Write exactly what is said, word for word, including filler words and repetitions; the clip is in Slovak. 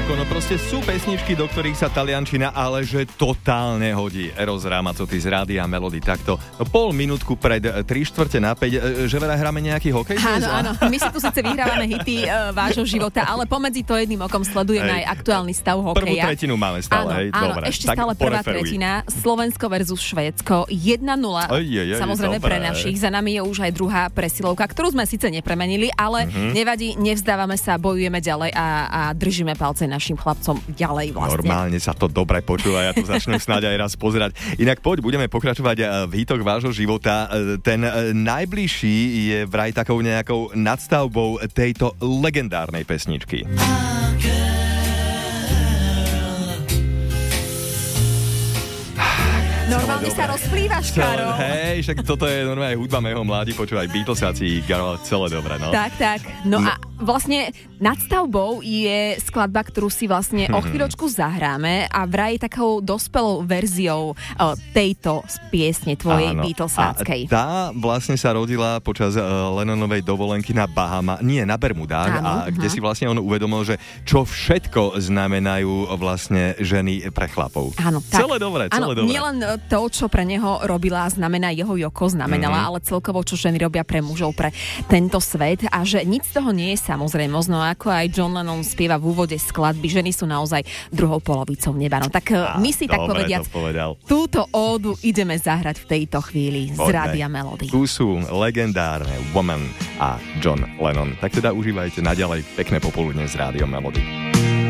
ako, no proste sú pesničky, do ktorých sa taliančina ale že totálne hodí. Eros Ramazzotti z Rádia Melody takto. No pol minútku pred tri štvrte na päť, že veľa hráme nejaký hokej? Áno, áno. My si tu síce vyhrávame hity uh, vášho života, ale pomedzi to jedným okom sledujeme aj aktuálny stav hokeja. Prvú tretinu máme stále, áno, hej, áno, dobre. ešte tak stále prvá poreferuj. tretina. Slovensko versus Švédsko jedna nula. Oj, oj, oj, Samozrejme dobre. pre našich. Za nami je už aj druhá presilovka, ktorú sme síce nepremenili, ale Mhm. nevadí, nevzdávame sa, bojujeme ďalej a, a držíme palce našim chlapcom ďalej vlastne. Normálne sa to dobre počúva, ja to začnem snáď aj raz pozerať. Inak poď, budeme pokračovať v hitoch vášho života. Ten najbližší je vraj takou nejakou nadstavbou tejto legendárnej pesničky. Normálne sa rozplývaš, Karo. Hej, však toto je normálne hudba mého mládi, počúvaj, Beatlesáci, Garo, celé dobre, no. Tak, tak. No, no a vlastne nadstavbou je skladba, ktorú si vlastne o chvíľočku zahráme a vraj takou dospelou verziou o, tejto piesne tvojej Beatlesáckej. A tá vlastne sa rodila počas uh, Lennonovej dovolenky na Bahama, nie, na Bermudách, áno, a kde uh-huh. si vlastne on uvedomil, že čo všetko znamenajú vlastne ženy pre chlapov. Áno, tak. Celé dobre, celé áno, dobre. Nielen to, čo pre neho robila, znamená jeho Joko, znamenala, mm-hmm. ale celkovo, čo ženy robia pre mužov, pre tento svet a že nič z toho nie je samozrejmosť. No ako aj John Lennon spieva v úvode skladby, ženy sú naozaj druhou polovicou neba. No tak a, my si tak povediac túto ódu ideme zahrať v tejto chvíli z Rádia Melody. Tu sú legendárne Woman a John Lennon. Tak teda užívajte naďalej pekné popoludne z Rádio Melody.